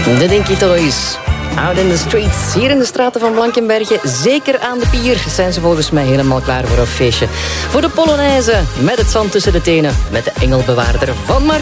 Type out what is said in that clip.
De Dinky Toys. Out in the streets. Hier in de straten van Blankenberge. Zeker aan de pier zijn ze volgens mij helemaal klaar voor een feestje. Voor de Polonaise. Met het zand tussen de tenen. Met de engelbewaarder van Mark